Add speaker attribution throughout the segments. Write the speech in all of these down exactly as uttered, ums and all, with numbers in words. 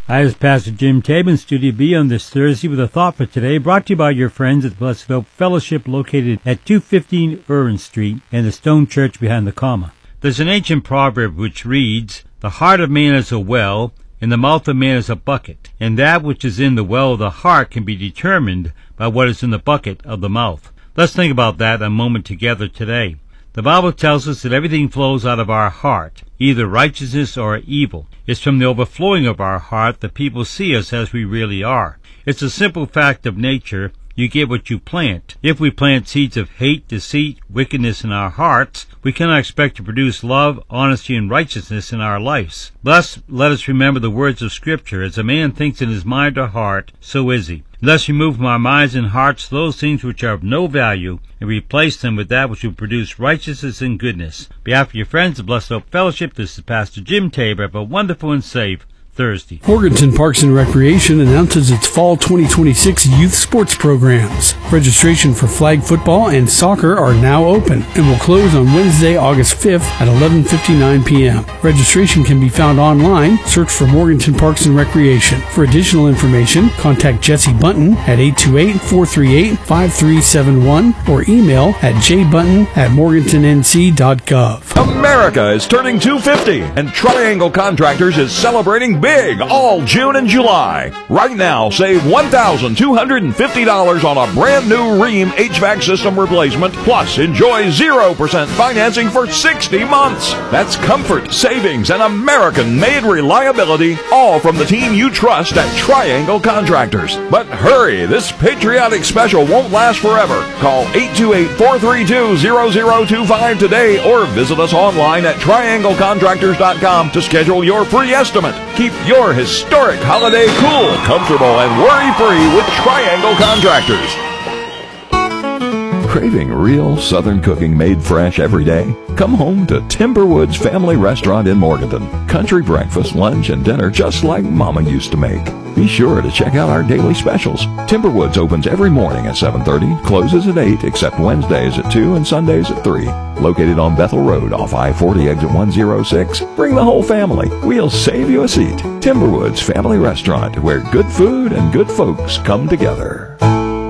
Speaker 1: Hi, this is Pastor Jim Tabin, Studio B on this Thursday with a thought for today, brought to you by your friends at the Blessed Hope Fellowship located at two fifteen Irwin Street and the Stone Church behind the comma. There's an ancient proverb which reads, "The heart of man is a well, and the mouth of man is a bucket, and that which is in the well of the heart can be determined by what is in the bucket of the mouth." Let's think about that a moment together today. The Bible tells us that everything flows out of our heart, either righteousness or evil. It's from the overflowing of our heart that people see us as we really are. It's a simple fact of nature. You get what you plant. If we plant seeds of hate, deceit, wickedness in our hearts, we cannot expect to produce love, honesty, and righteousness in our lives. Thus, let us remember the words of Scripture, "As a man thinks in his mind or heart, so is he." Thus remove from our minds and hearts those things which are of no value, and replace them with that which will produce righteousness and goodness. On behalf of your friends, the Blessed Hope Fellowship, this is Pastor Jim Tabor. Have a wonderful and safe Thursday.
Speaker 2: Morganton Parks and Recreation announces its fall twenty twenty-six youth sports programs. Registration for flag football and soccer are now open and will close on Wednesday, August fifth at eleven fifty-nine p.m. Registration can be found online. Search for Morganton Parks and Recreation. For additional information, contact Jesse Bunton at eight two eight, four three eight, five three seven one or email at jbunton at morganton n c dot gov.
Speaker 3: America is turning two fifty, and Triangle Contractors is celebrating big all June and July. Right now, save one thousand two hundred fifty dollars on a brand new Rheem H V A C system replacement, plus enjoy zero percent financing for sixty months. That's comfort, savings, and American-made reliability, all from the team you trust at Triangle Contractors. But hurry, this patriotic special won't last forever. Call eight two eight, four three two, zero zero two five today or visit us online at triangle contractors dot com to schedule your free estimate. Keep your historic holiday cool, comfortable, and worry-free with Triangle Contractors. Craving real Southern cooking made fresh every day? Come home to Timberwoods Family Restaurant in Morganton. Country breakfast, lunch, and dinner just like Mama used to make. Be sure to check out our daily specials. Timberwoods opens every morning at seven thirty, closes at eight, except Wednesdays at two and Sundays at three. Located on Bethel Road off I forty exit one oh six. Bring the whole family. We'll save you a seat. Timberwoods Family Restaurant, where good food and good folks come together.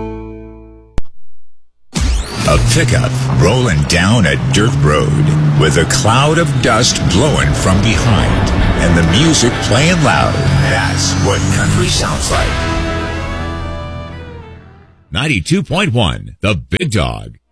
Speaker 4: A pickup rolling down a dirt road with a cloud of dust blowing from behind and the music playing loud. That's what country sounds like. ninety-two point one, The Big Dog.